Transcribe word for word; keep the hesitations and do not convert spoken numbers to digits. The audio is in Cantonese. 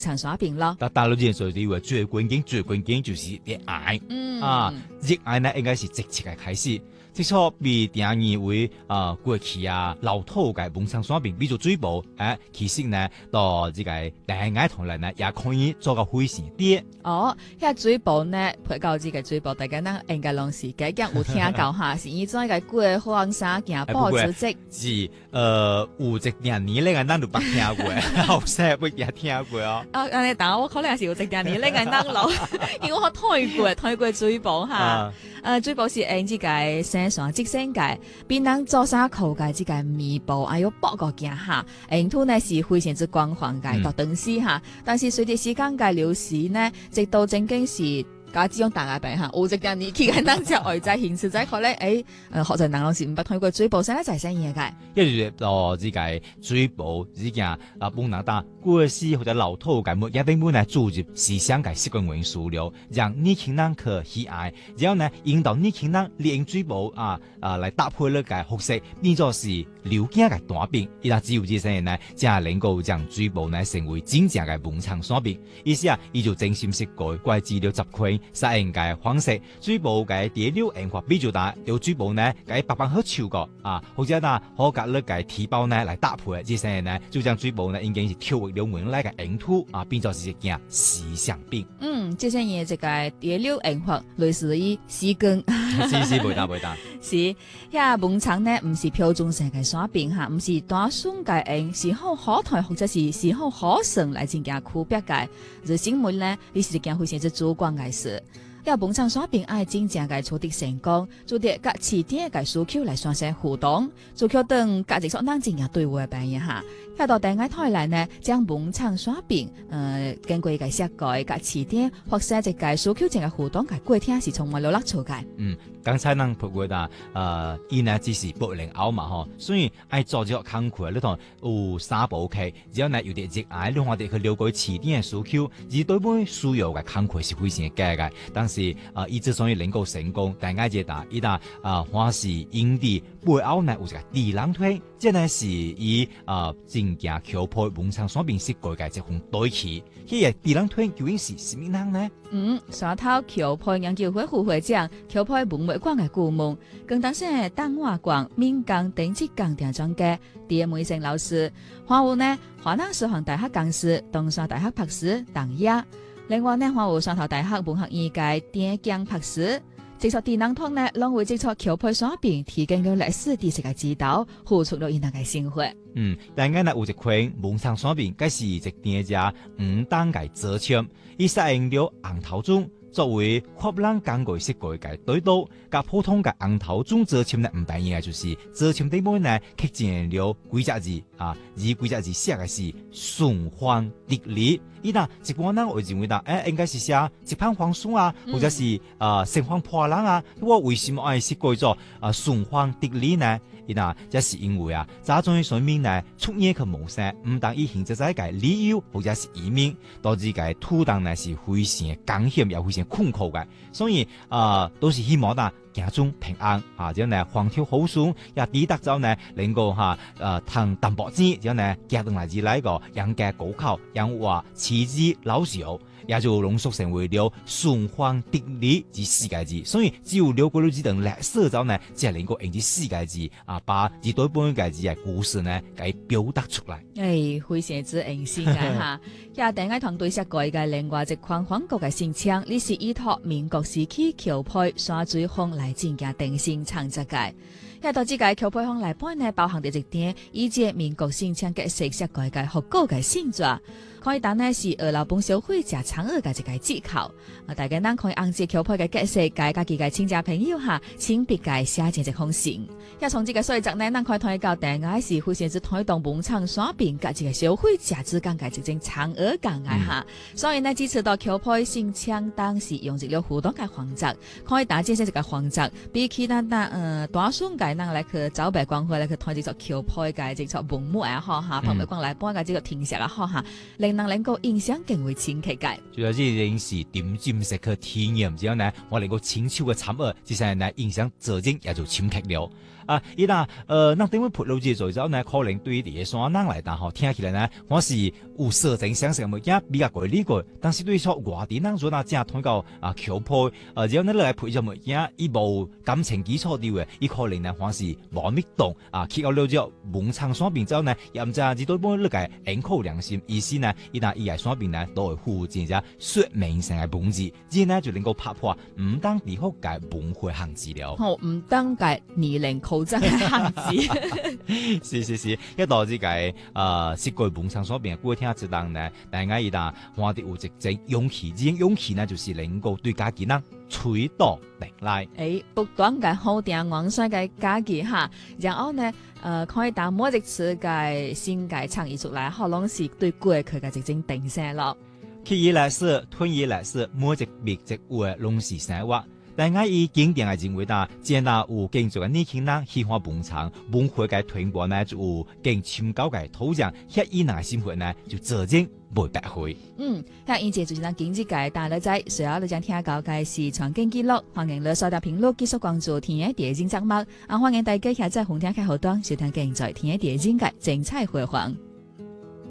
長沙餅咯。 但大陸人所以話最關鍵、最關鍵就是熱愛， 嗯啊，熱愛呢應該是直接嘅開始。即錯比第二為啊過去啊老土嘅農場耍餅，比如水煲，誒，其實呢到這個戀愛同嚟呢也可以做個非常啲。 哦，遐水煲呢，配教這個水煲，大家呢應該攏是計講有聽到哈，是伊種個過黃沙行報紙織， 是呃有一兩年咧，咱都捌聽過，後生不也聽過哦。 啊，安尼但我可能是有一兩年咧，個咱老，因為我睇過睇過水煲哈。呃，水煲是用這個生蒜即生嘅，邊人做啥口嘅這個麵包，還有包個件哈，用途呢是非常之廣泛嘅，到當時哈。但是隨着時間嘅流逝呢，直到正經是。家只用大牙病嚇，有一間年紀嘅人之後外在形式仔可能誒，誒學在人老是唔捌睇過水煲，先咧就係生嘢嘅。 因為哦，呢個水煲呢件啊，本人打過去或者老土嘅，一定本來注入思想嘅習慣元素了，讓年輕人去喜愛，然後呢引導年輕人利用水煲啊啊來搭配呢個學習，變作是流行嘅大餅。伊拉只有這些人呢，才能夠將水煲呢成為真正嘅文創產品。意思啊，伊就真心實改怪資料集群。實用嘅方式，水煲嘅第六用法比較大，有水煲呢，嘅白板好超過啊，或者呢，可夾呢嘅提包呢來搭配，這些呢就將水煲呢已經是跳入了門內嘅用途啊，變作是一件時尚品。 嗯，這些嘢這個第六用法類似於絲根， 是是袂當袂當。 是，遐文創呢唔是標準性嘅耍餅哈，唔是單純嘅用，是好可睇或者是是好可成來增加區別嘅。而新聞呢，你是一件非常之主觀嘅事。要文創耍餅愛真正嘅取得成功，做啲甲市點嘅需求來產生互動，做橋等價值所能真正對話嘅扮演哈。遐到第二台來呢，將文創耍餅，呃，經過一個設計甲市點或者一個需求性嘅互動嘅過程是充滿了樂趣嘅。 嗯，剛才咱พู過啦，呃，伊呢只是薄靈藕嘛吼，所以愛做這個工課，你同有三步棋，只要呢有啲熱愛，你話哋去了解市點嘅需求，而對本需要嘅工課是非常嘅嘅，但是啊，伊之所以能夠成功，大家知道，伊啦啊，還是因地背後呢有一個智囊團，即係是以啊真正橋配文創產品設計嘅一項對齊。迄個智囊團究竟是什麼人呢？ 嗯，山頭橋配研究會副會長、橋配文物館嘅顧問，更當時係dan瓦館閩江電子鋼電專家葉梅成老師，還有呢華南師範大學講師、東山大學博士鄧野。另外呢，還有汕頭大學文學院嘅鄭江博士，接觸智囊團呢，攏會接觸橋配耍餅，提供咗歷史知識嘅指導，付出咗伊人嘅生活。 嗯，但係呢有一款文創耍餅，該是一店家五檔嘅折簽，伊使用了紅頭中作為發冷工具設計嘅對刀，甲普通嘅紅頭中折簽呢唔同嘅，就是折簽底本呢刻進了幾隻字啊，而幾隻字寫嘅是順風得利。伊嗱，一般人會認為啦，誒應該是寫一帆風順啊，或者是啊乘風破浪啊。我為什麼愛設計做啊順風得利呢？伊嗱，這是因為啊，早種上面呢出現個模式，唔但以現實在個理由或者是移民，導致個土地呢是非常艱險又非常困苦嘅，所以啊、呃，都是希望啦。家中平安啊！之後呢，風調雨順，也抵達咗呢，能夠哈誒談淡薄子，之後呢，家庭來自來個養家高考，養活妻子老少，也就濃縮成為了順風得利之四個字。所以只有了解到呢等歷史之後呢，才能夠用呢四個字啊，把呢對本個字嘅故事呢，給表達出來。 誒、哎，非常之榮幸嘅哈！也第一團隊設計嘅另外一款韓國嘅新槍，呢是依託民國時期橋配山水風來增加定性創作嘅。也到這個橋配風來本呢，包含着一點以及民國新槍嘅設設計嘅復古嘅性質。可以當呢是二老本消費者常學嘅一個技巧，啊，大家能可以按照橋配嘅解釋，介家己嘅親戚朋友哈，請別介寫成一封信。也從這個所以則呢，能可以睇到大家是非常之推動文創耍餅嘅一個消費者之間嘅一種常學講嘅哈。所以呢，支持到橋配新槍當時用一個互動嘅方式，可以打建設一個方式，比其他單呃短順嘅人來去招白光會來去推這個橋配嘅這個文物也好哈，旁邊講來幫嘅這個聽寫也好哈。能能夠影響更為深刻嘅， 主要是已經是點進式嘅體驗之後呢，我能夠親手嘅參與，其實呢影響責任也就深刻了。 啊，伊那呃，那等於鋪路子做之後呢，可能對於啲山人來講，吼聽起來呢，我是有設定想象物件比較貴呢個，但是對於說外地人做那正通到啊橋坡，呃，然後呢來配咗物件，伊無感情基礎啲嘅，伊可能呢還是無密動啊，去到了之後門窗山邊之後呢，又唔知啊，至多幫你個應口良心，意思呢，伊那伊喺山邊呢都會附薦隻說明性嘅文字，之呢就能夠拍破唔當地方嘅文化限制了。 好，唔當嘅年齡構真嘅限制。 是是是，一導致嘅誒設計門窗山邊嘅古聽之當呢，大家伊那我哋有一種勇氣，呢種勇氣呢就是能夠對家己呢吹倒定來。 誒，不斷嘅好聽昂帥嘅家己哈，然後呢，誒可以打每一次嘅新嘅創意出來，可能是對過去嘅一種定性咯。 刻意來說，吞意來說，每一筆一畫攏是生活。但我以經典嘅認為啦，既然有建築嘅年輕人喜歡門窗，文化嘅傳播呢就有更深厚嘅土壤，遐以人嘅生活呢就自然袂白費。 嗯，遐以前就是咱經濟界大家知，隨後你將聽到嘅是傳經記錄，歡迎你收聽評論，繼續關注天嘅電影節目，啊歡迎大家下載紅聽開後端收聽更在天嘅電影嘅精彩回放。